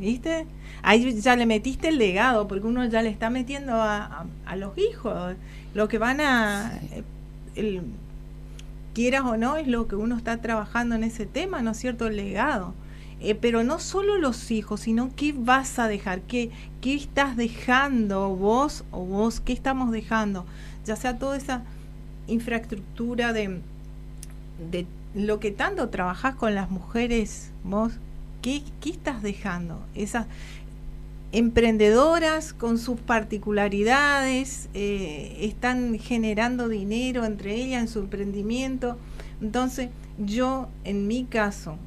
¿viste? Ahí ya le metiste el legado, porque uno ya le está metiendo a los hijos, lo que van a... quieras o no, es lo que uno está trabajando en ese tema, ¿no es cierto? El legado. Pero no solo los hijos, sino qué vas a dejar, qué estás dejando vos o vos, qué estamos dejando, ya sea toda esa infraestructura de lo que tanto trabajás con las mujeres, vos, ¿qué estás dejando? Esas emprendedoras con sus particularidades, están generando dinero entre ellas en su emprendimiento. Entonces, yo, en mi caso,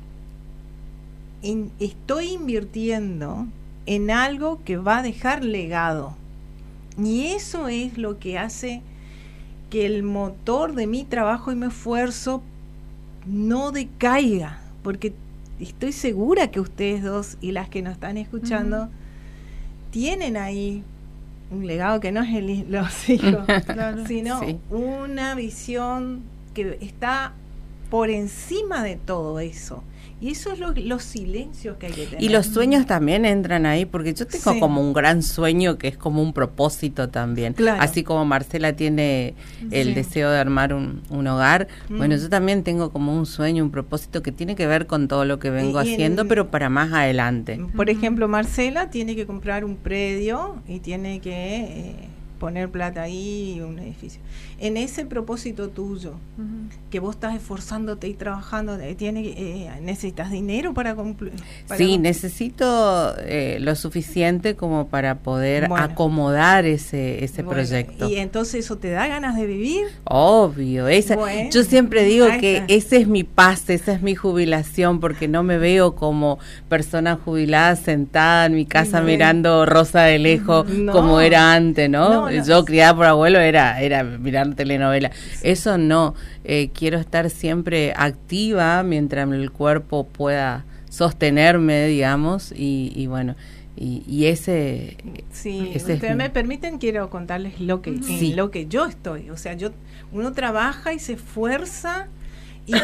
estoy invirtiendo en algo que va a dejar legado. Y eso es lo que hace que el motor de mi trabajo y mi esfuerzo no decaiga, porque estoy segura que ustedes dos y las que nos están escuchando tienen ahí un legado que no es los hijos, claro, sino una visión que está por encima de todo eso. Y eso es los silencios que hay que tener. Y los sueños también entran ahí, porque yo tengo como un gran sueño que es como un propósito también. Claro. Así como Marcela tiene el deseo de armar un hogar, bueno, yo también tengo como un sueño, un propósito que tiene que ver con todo lo que vengo haciendo, pero para más adelante. Por ejemplo, Marcela tiene que comprar un predio y tiene que poner plata ahí, un edificio. En ese propósito tuyo, que vos estás esforzándote y trabajando, ¿necesitas dinero para cumplir? Sí, necesito lo suficiente como para poder acomodar ese proyecto. ¿Y entonces eso te da ganas de vivir? Obvio, yo siempre digo que ese es mi paz, esa es mi jubilación, porque no me veo como persona jubilada sentada en mi casa mirando Rosa de lejos como era antes, ¿no? Yo criada por abuelo era mirar telenovela. Eso no, quiero estar siempre activa mientras el cuerpo pueda sostenerme, digamos, y bueno, y ese... Sí, ustedes me permiten, quiero contarles lo que yo estoy, o sea, uno trabaja y se esfuerza y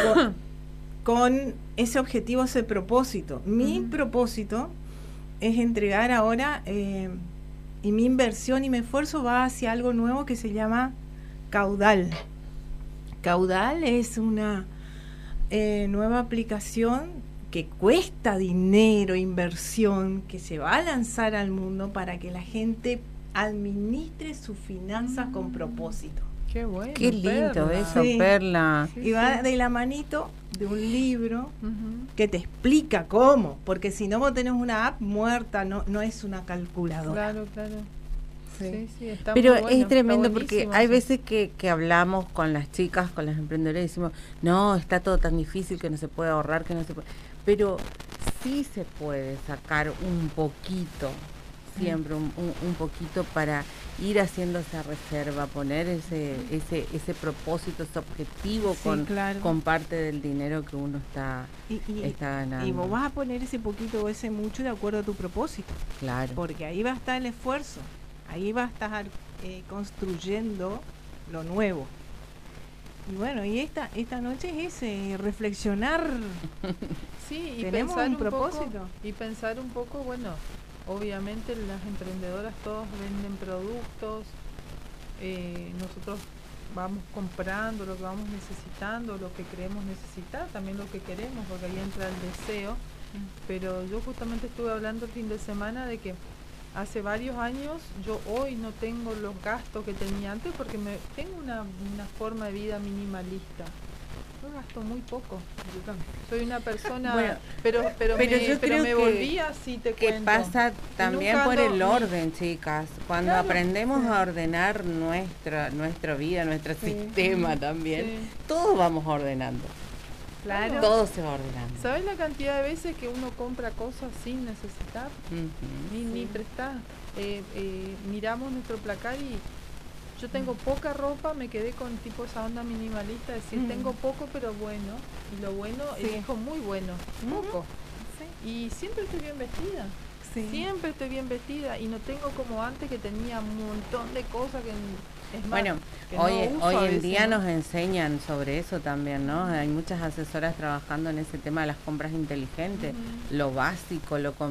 con ese objetivo, ese propósito. Mi propósito es entregar ahora, y mi inversión y mi esfuerzo va hacia algo nuevo que se llama Caudal. Caudal es una nueva aplicación que cuesta dinero, inversión, que se va a lanzar al mundo para que la gente administre sus finanzas con propósito. Qué bueno. Qué lindo eso, Perla. Y va de la manito de un libro que te explica cómo, porque si no vos tenés una app muerta, no es una calculadora. Claro. Sí, está pero muy bueno, es tremendo porque hay veces que hablamos con las chicas, con las emprendedoras y decimos, no, está todo tan difícil que no se puede ahorrar, que no se puede. Pero sí se puede sacar un poquito, siempre un poquito para ir haciendo esa reserva, poner ese propósito, ese objetivo con parte del dinero que uno está ganando. Y vos vas a poner ese poquito o ese mucho de acuerdo a tu propósito. Claro. Porque ahí va a estar el esfuerzo. Ahí va a estar construyendo lo nuevo. Y bueno, y esta noche es reflexionar. Sí, y tenemos pensar un propósito. Y pensar un poco, bueno, obviamente las emprendedoras todos venden productos, nosotros vamos comprando lo que vamos necesitando, lo que creemos necesitar, también lo que queremos, porque ahí entra el deseo. Pero yo justamente estuve hablando el fin de semana de que hace varios años, yo hoy no tengo los gastos que tenía antes porque tengo una forma de vida minimalista. Yo gasto muy poco. Yo también. Soy una persona, pero me volví así, te cuento. Que pasa también por el orden, chicas. Cuando aprendemos a ordenar nuestra vida, nuestro sistema también, todos vamos ordenando. Claro. Todo se va ordenando. ¿Sabes la cantidad de veces que uno compra cosas sin necesitar? Ni prestar. Miramos nuestro placar y yo tengo poca ropa, me quedé con tipo esa onda minimalista, es decir, tengo poco pero bueno, y lo bueno elijo muy bueno, poco. Y siempre estoy bien vestida. Siempre estoy bien vestida y no tengo como antes que tenía un montón de cosas que es más, bueno, que hoy en día nos enseñan sobre eso también, ¿no? Hay muchas asesoras trabajando en ese tema de las compras inteligentes, lo básico, lo